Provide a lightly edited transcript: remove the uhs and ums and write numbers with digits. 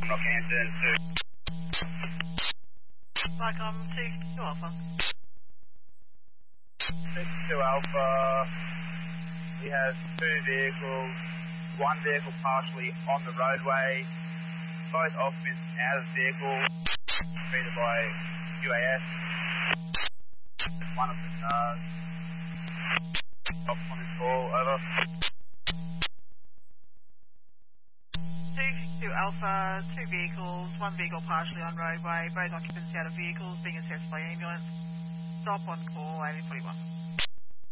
Rockhampton, 2 Alpha. 2 Alpha. We have 2 vehicles, 1 vehicle partially on the roadway, both occupants out of the vehicle, treated by UAS. One of the cars stopped on his call, over. 2 Alpha, 2 vehicles, 1 vehicle partially on roadway, both occupants out of vehicles being assessed by ambulance. Stop on call, 1841.